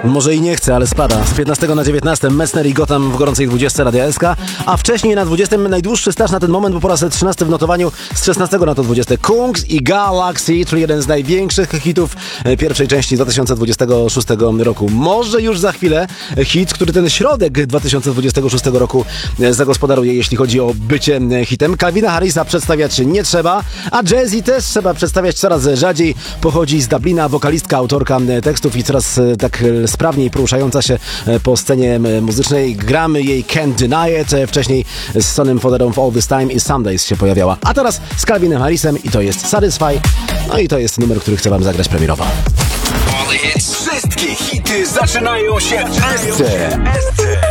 Może i nie chce, ale spada. Z 15 na 19 Messner i Gotham w gorącej 20 Radia SK, a wcześniej na 20 najdłuższy staż na ten moment, bo po raz 13 w notowaniu z 16 na to 20 Kungs i Galaxy, czyli jeden z największych hitów pierwszej części 2026 roku. Może już za chwilę hit, który ten środek 2026 roku zagospodaruje, jeśli chodzi o bycie hitem. Calvina Harrisa przedstawiać nie trzeba, a Jazzy też trzeba przedstawiać coraz rzadziej. Pochodzi z Dublina, wokalistka, autorka tekstów i coraz tak sprawniej poruszająca się po scenie muzycznej. Gramy jej Can't Deny It. Wcześniej z Sonem Foderą w All This Time i Sundays się pojawiała. A teraz z Calvinem Harrisem i to jest Satisfy. No i to jest numer, który chcę wam zagrać premierowo. Wszystkie hity zaczynają się w SC.